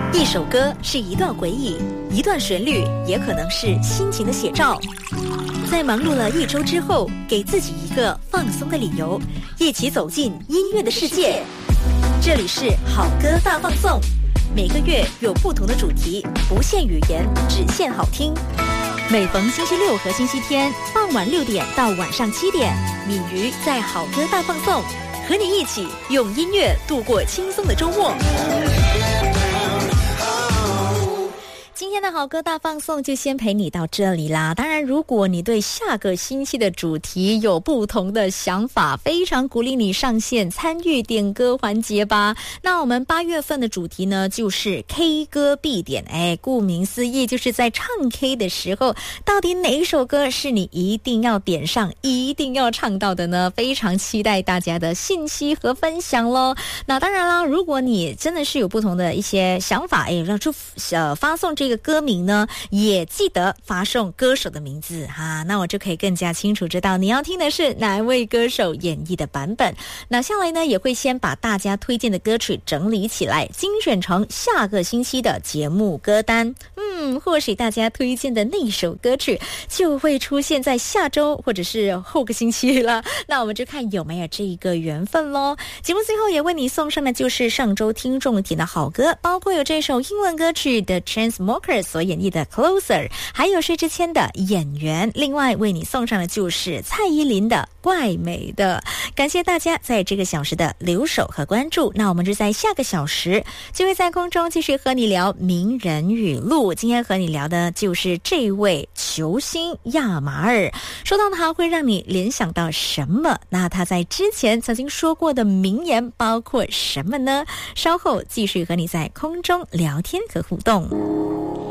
一首歌是一段回忆，一段旋律也可能是心情的写照。在忙碌了一周之后，给自己一个放松的理由，一起走进音乐的世界。这里是好歌大放送，每个月有不同的主题，不限语言，只限好听。每逢星期六和星期天傍晚6点到晚上7点，敏瑜在好歌大放送，和你一起用音乐度过轻松的周末。今天的好歌大放送就先陪你到这里啦。当然，如果你对下个星期的主题有不同的想法，非常鼓励你上线参与点歌环节吧。那我们8月份的主题呢，就是 K 歌必点。顾名思义，就是在唱 K 的时候，到底哪一首歌是你一定要点上、一定要唱到的呢？非常期待大家的信息和分享咯。那当然啦，如果你真的是有不同的一些想法，让出发送这个歌名呢，也记得发送歌手的名字哈，那我就可以更加清楚知道你要听的是哪一位歌手演绎的版本。那下来呢，也会先把大家推荐的歌曲整理起来，精选成下个星期的节目歌单。或许大家推荐的那首歌曲就会出现在下周或者是后个星期了，那我们就看有没有这一个缘分咯。节目最后也为你送上的就是上周听众点的好歌，包括有这首英文歌曲的 Chainsmokers 所演绎的 Closer， 还有薛之谦的演员，另外为你送上的就是蔡依林的怪美的。感谢大家在这个小时的留守和关注，那我们就在下个小时就会在空中继续和你聊名人语录。今天和你聊的就是这位球星亚马尔，说到他会让你联想到什么？那他在之前曾经说过的名言包括什么呢？稍后继续和你在空中聊天和互动。